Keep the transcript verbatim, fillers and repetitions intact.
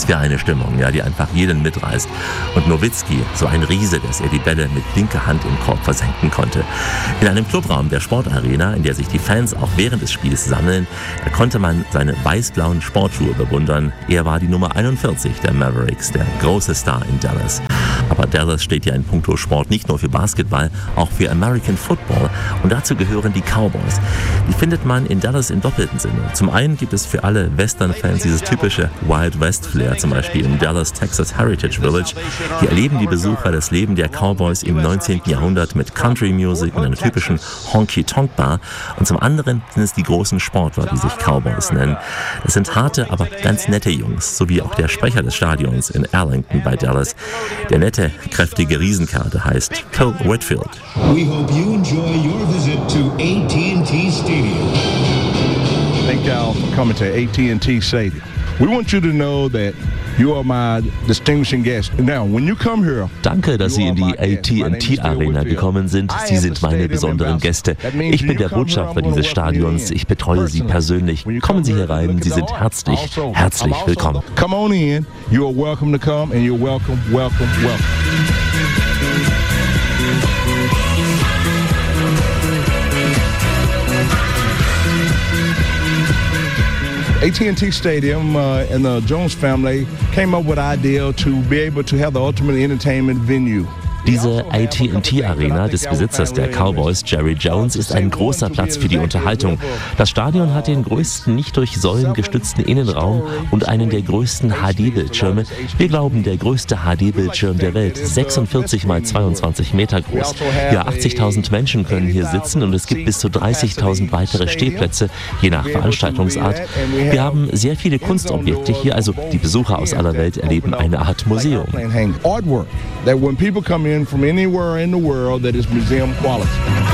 Was für eine Stimmung, ja, die einfach jeden mitreißt. Und Nowitzki, so ein Riese, dass er die Bälle mit linker Hand im Korb versenken konnte. In einem Clubraum der Sportarena, in der sich die Fans auch während des Spiels sammeln, da konnte man seine weiß-blauen Sportschuhe bewundern. Er war die Nummer einundvierzig der Mavericks, der große Star in Dallas. Aber Dallas steht ja in puncto Sport nicht nur für Basketball, auch für American Football. Und dazu gehören die Cowboys. Die findet man in Dallas im doppelten Sinne. Zum einen gibt es für alle Western-Fans dieses typische Wild West-Flair, zum Beispiel im Dallas Texas Heritage Village. Hier erleben die Besucher das Leben der Cowboys im neunzehnten Jahrhundert mit Country-Music und einer typischen Honky-Tonk-Bar. Und zum anderen sind es die großen Sportler, die sich Cowboys nennen. Das sind harte, aber ganz nette Jungs, so wie auch der Sprecher des Stadions in Arlington bei Dallas. Der nette, kräftige Riesenkarte heißt Phil Whitfield. We hope you enjoy your visit to A T and T Stadium. Thank y'all for coming to A T and T Stadium. We want you to know that you are my distinguishing guest. Now, when you come here, Danke, dass Sie in die A T and T Arena gekommen sind. Sie sind meine besonderen Gäste. Ich bin der Botschafter dieses Stadions. Ich betreue Sie persönlich. Kommen Sie hier rein. Sie sind herzlich, herzlich willkommen. Come on in. You are welcome to come and you're welcome, welcome, welcome. A T and T Stadium uh, and the Jones family came up with the idea to be able to have the ultimate entertainment venue. Diese A T and T Arena des Besitzers der Cowboys, Jerry Jones, ist ein großer Platz für die Unterhaltung. Das Stadion hat den größten, nicht durch Säulen gestützten Innenraum und einen der größten H D-Bildschirme. Wir glauben, der größte H D-Bildschirm der Welt, sechsundvierzig mal zweiundzwanzig Meter groß. Ja, achtzigtausend Menschen können hier sitzen und es gibt bis zu dreißigtausend weitere Stehplätze, je nach Veranstaltungsart. Wir haben sehr viele Kunstobjekte hier, also die Besucher aus aller Welt erleben eine Art Museum. Artwork that when people come in from anywhere in the world that is museum quality.